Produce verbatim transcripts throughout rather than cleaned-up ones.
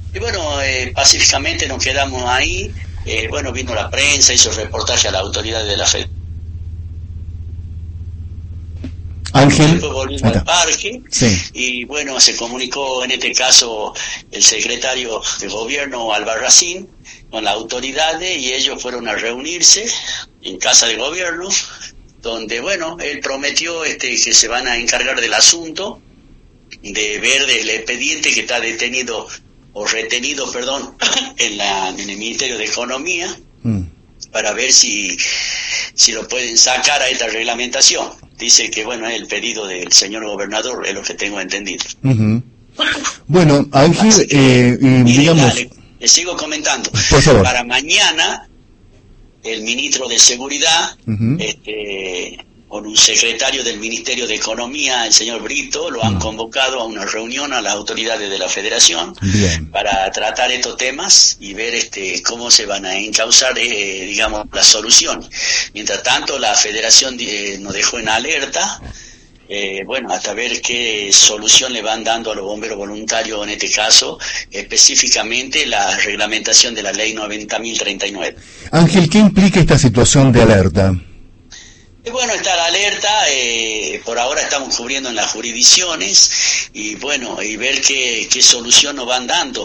Y bueno, eh, pacíficamente nos quedamos ahí. Eh, bueno, vino la prensa, hizo reportaje a la autoridad de la Federación. Ángel. Después volvimos al parque, sí. Y bueno, se comunicó en este caso el secretario de gobierno Albarracín con las autoridades y ellos fueron a reunirse en casa de gobierno, donde bueno, él prometió este que se van a encargar del asunto, de ver el expediente que está detenido o retenido, perdón, en, la, en el Ministerio de Economía, mm. para ver si, si lo pueden sacar a esta reglamentación. Dice que, bueno, es el pedido del señor gobernador, es lo que tengo entendido. Uh-huh. Bueno, Ángel, que, eh, eh, digamos... Dale, le sigo comentando. Por favor. Para mañana, el ministro de Seguridad, uh-huh. este, con un secretario del Ministerio de Economía, el señor Brito, lo han uh-huh. convocado a una reunión a las autoridades de la Federación. Bien. Para tratar estos temas y ver este cómo se van a encauzar, eh, digamos, la solución. Mientras tanto, la Federación eh, nos dejó en alerta, eh, bueno, hasta ver qué solución le van dando a los bomberos voluntarios en este caso, específicamente la reglamentación de la ley noventa mil treinta y nueve. Ángel, ¿qué implica esta situación de alerta? Eh, bueno, está la alerta, eh, por ahora estamos cubriendo en las jurisdicciones y bueno, y ver qué, qué solución nos van dando.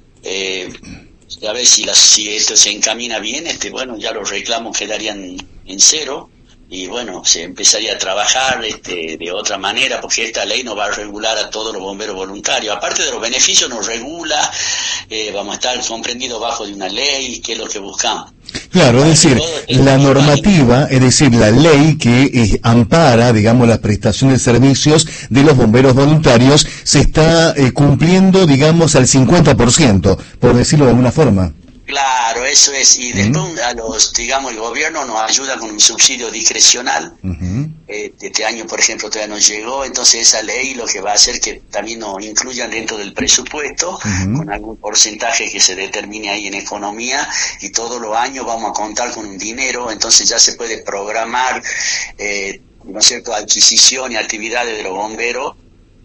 Eh, a ver si, la, si esto se encamina bien, este bueno, ya los reclamos quedarían en cero. Y bueno, se empezaría a trabajar este, de otra manera, porque esta ley nos va a regular a todos los bomberos voluntarios. Aparte de los beneficios, nos regula, eh, vamos a estar comprendidos bajo de una ley, que es lo que buscamos. Claro, es decir, la normativa, es decir, la ley que eh, ampara, digamos, la prestación de servicios de los bomberos voluntarios, se está eh, cumpliendo, digamos, al cincuenta por ciento, por decirlo de alguna forma. Claro, eso es, y después uh-huh. a los, digamos, el gobierno nos ayuda con un subsidio discrecional. Uh-huh. Eh, este año, por ejemplo, todavía no llegó, entonces esa ley lo que va a hacer que también nos incluyan dentro del presupuesto, uh-huh. con algún porcentaje que se determine ahí en economía, y todos los años vamos a contar con un dinero, entonces ya se puede programar, eh, ¿no es cierto?, adquisición y actividades de los bomberos.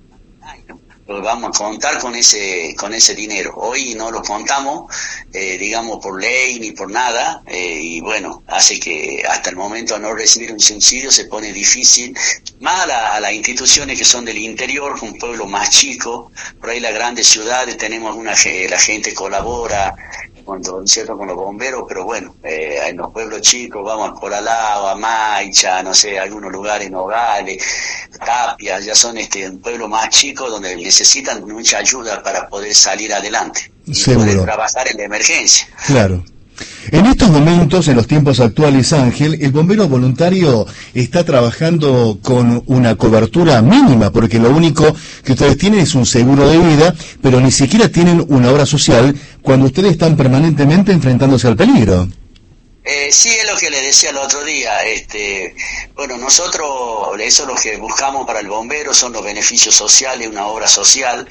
Ay, ¿no? Vamos a contar con ese con ese dinero. Hoy no lo contamos, eh, digamos, por ley ni por nada, eh, y bueno, hace que hasta el momento a no recibir un subsidio se pone difícil, más a, la, a las instituciones que son del interior, un pueblo más chico, por ahí las grandes ciudades tenemos una, la gente colabora, cuando, ¿cierto?, con los bomberos, pero bueno, eh, en los pueblos chicos vamos a Coralao, a Maicha, no sé, algunos lugares, Nogales, Tapia, ya son este un pueblo más chico donde necesitan mucha ayuda para poder salir adelante y Seguro. poder trabajar en la emergencia. Claro. En estos momentos, en los tiempos actuales, Ángel, el bombero voluntario está trabajando con una cobertura mínima, porque lo único que ustedes tienen es un seguro de vida, pero ni siquiera tienen una obra social cuando ustedes están permanentemente enfrentándose al peligro. Eh, sí, es lo que le decía el otro día. Este, bueno, nosotros, eso es lo que buscamos para el bombero, son los beneficios sociales, una obra social,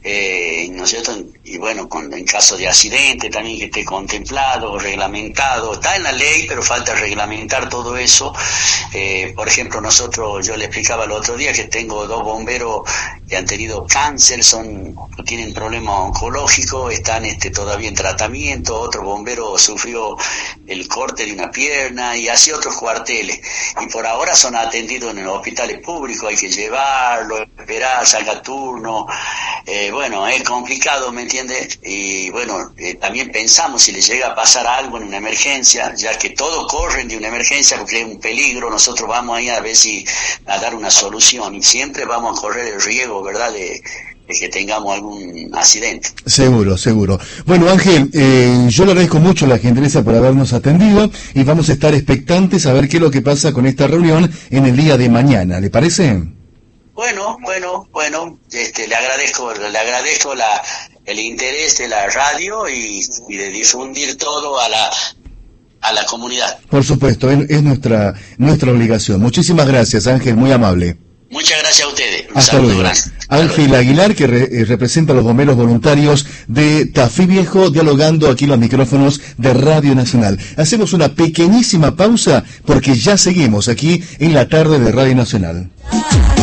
eh, ¿no es cierto? Y bueno, con, en caso de accidente también que esté contemplado, reglamentado, está en la ley, pero falta reglamentar todo eso. Eh, por ejemplo, nosotros, yo le explicaba el otro día que tengo dos bomberos que han tenido cáncer, son tienen problemas oncológicos, están este todavía en tratamiento, otro bombero sufrió el corte de una pierna y así otros cuarteles, y por ahora son atendidos en los hospitales públicos, hay que llevarlo, esperar, sacar turno, eh, bueno, es complicado, ¿me entiendes? Y bueno, eh, también pensamos si les llega a pasar algo en una emergencia, ya que todos corren de una emergencia porque es un peligro, nosotros vamos ahí a ver si a dar una solución, y siempre vamos a correr el riesgo, ¿verdad?, de que tengamos algún accidente. Seguro, seguro. Bueno, Ángel, eh, yo le agradezco mucho la gentileza por habernos atendido y vamos a estar expectantes a ver qué es lo que pasa con esta reunión en el día de mañana. ¿Le parece? Bueno, bueno, bueno, este, le agradezco, le agradezco la, el interés de la radio y, y de difundir todo a la a la comunidad. Por supuesto, es, es nuestra nuestra obligación. Muchísimas gracias, Ángel, muy amable. Muchas gracias a ustedes. Un Hasta luego. Ángel Aguilar, que re, eh, representa a los bomberos voluntarios de Tafí Viejo, dialogando aquí los micrófonos de Radio Nacional. Hacemos una pequeñísima pausa porque ya seguimos aquí en la tarde de Radio Nacional.